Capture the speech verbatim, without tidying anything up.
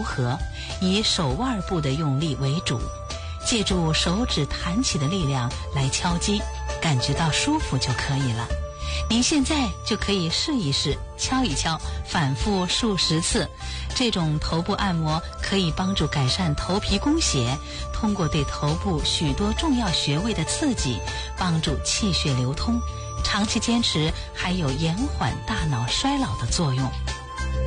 和，以手腕部的用力为主，借助手指弹起的力量来敲击，感觉到舒服就可以了。您现在就可以试一试，敲一敲，反复数十次。这种头部按摩可以帮助改善头皮供血，通过对头部许多重要穴位的刺激，帮助气血流通。长期坚持还有延缓大脑衰老的作用。